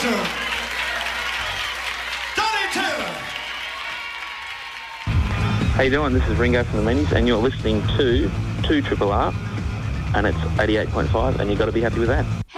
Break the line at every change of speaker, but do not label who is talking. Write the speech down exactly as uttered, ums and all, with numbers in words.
Marshall. Donnie Taylor.
How you doing? This is Ringo from the Mennies, and you're listening to two Triple R, and it's eighty-eight point five, and you've got to be happy with that.